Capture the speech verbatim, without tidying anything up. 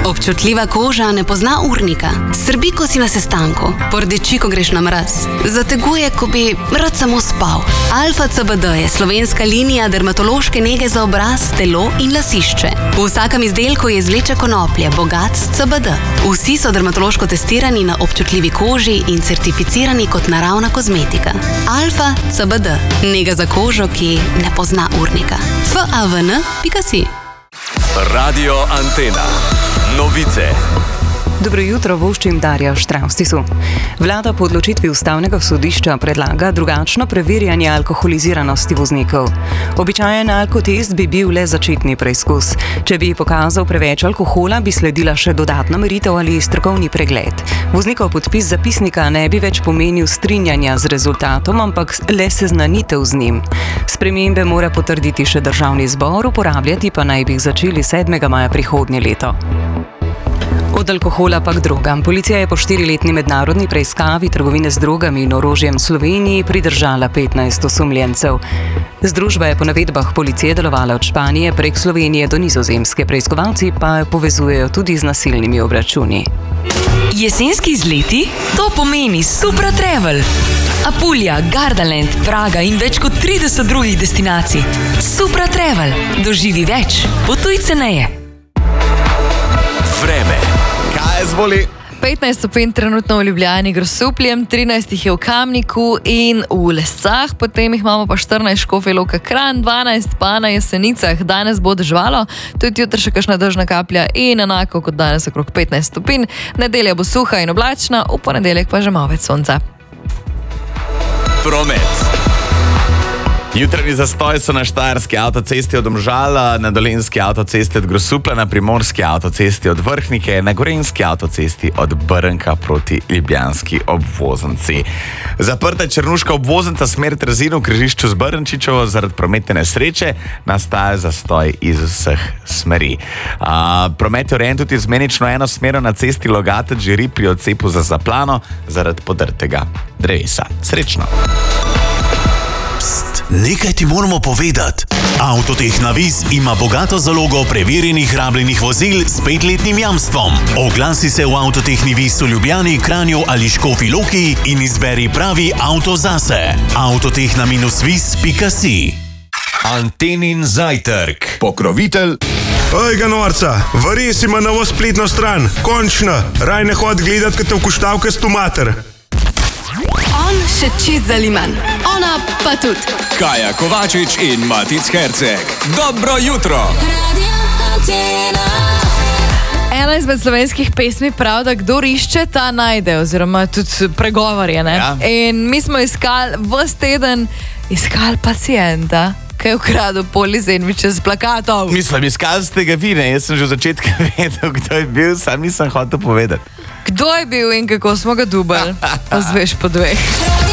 Občutljiva koža ne pozna urnika. Srbi, ko si na sestanku. Pordeči, ko greš na mraz. Zateguje, ko bi rad samo spal. Alfa C B D je slovenska linija dermatološke nege za obraz, telo in lasišče. V vsakem izdelku je izvleče konoplje, bogat s C B D. Vsi so dermatološko testirani na občutljivi koži in certificirani kot naravna kozmetika. Alfa C B D. Nega za kožo, ki ne pozna urnika. F A V N pika si. Radio Antena. Novice. Dobro jutro, voščim Darja Štravstisu. Vlada po odločitvi Ustavnega sodišča predlaga drugačno preverjanje alkoholiziranosti voznikov. Običajen alkotest bi bil le začetni preizkus. Če bi pokazal preveč alkohola, bi sledila še dodatna meritev ali strokovni pregled. Voznikov podpis zapisnika ne bi več pomenil strinjanja z rezultatom, ampak le seznanitev z njim. Spremembe mora potrditi še Državni zbor, uporabljati pa naj bi jih začeli sedmega maja prihodnje leto. Od alkohola pa k drogam. Policija je po štiriletni mednarodni preiskavi trgovine z drogami in orožjem v Sloveniji pridržala petnajst osumljencev. Združba je po navedbah policije delovala od Španije prek Slovenije do Nizozemske. Preiskovalci pa jo povezujejo tudi z nasilnimi obračuni. Jesenski izleti? To pomeni Supra Travel. Apulja, Gardaland, Praga in več kot trideset drugih destinacij. Supra Travel. Doživi več. Potuj ceneje. Vreme. Kaj zvoli? petnajst stopinj trenutno v Ljubljani, Grosupljem, trinajst jih je v Kamniku in v Lescah, potem jih imamo pa štirinajst Škofja Loka Kranj, dvanajst pa na Jesenicah. Danes bo deževalo, tudi jutri še kakšna dežna kaplja in enako kot danes okrog petnajst stopinj. Nedelja bo suha in oblačna, v ponedeljek pa že malo več sonca. Promet. Jutranji zastoj so na Štajerski avtocesti od Domžala, na Dolenjski avtocesti od Grosuplja, na Primorski avtocesti od Vrhnike, na Gorenjski avtocesti od Brnka proti Ljubljanski obvoznici. Zaprta je Črnuška obvoznica smer Trzin v križišču z Brnčičevo zaradi prometne nesreče, nastaja zastoj iz vseh smeri. A, promet je urejen tudi izmenično enosmerno na cesti Logatec-Žiri pri odcepu za Zaplano zaradi podrtega drevesa. Srečno! Nekaj ti moramo povedati. Avtoteh Navis ima bogato zalogo preverjenih rabljenih vozil s petletnim jamstvom. Oglasi se v Avtoteh Navis v Ljubljani, Kranju ali Škofji Loki in izberi pravi avto zase. avtoteh na vis pika si. Antenin zajtrk. Pokrovitelj. Oj, ga norca, vares ima novo spletno stran. Končno, raj ne hod gledat, kad te v kuštavke stomater. On še čist zaliman. Ona pa tudi. Kaja Kovačič in Matic Herceg. Dobro jutro! Ena izmed slovenskih pesmi prav, da kdor išče, ta najde, oziroma tudi pregovorje, ne? Ja. In mi smo iskali ves teden, iskali pacienta, ki je ukradel poli sendviče z plakatov. Mislim, iskali ste ga vi, ne? Jaz sem že v začetku vedel, kdo je bil, sam nisem hotel povedati. Kdo je bil in kako smo ga dubali? Pa zveš po dveh.